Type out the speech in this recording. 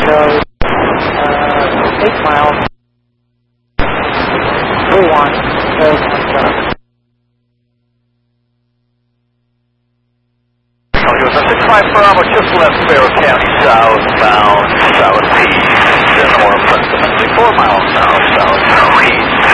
goes 8 miles. 31 goes on 65 per hour, just left Fair County southbound.